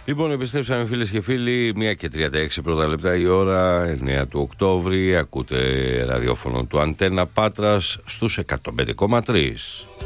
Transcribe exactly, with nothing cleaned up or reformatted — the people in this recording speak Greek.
Λοιπόν, επιστρέψαμε φίλες και φίλοι, μία και τριάντα έξι πρώτα λεπτά η ώρα, εννέα του Οκτώβρη. Ακούτε ραδιόφωνο του Αντένα Πάτρας στους εκατόν πέντε κόμμα τρία.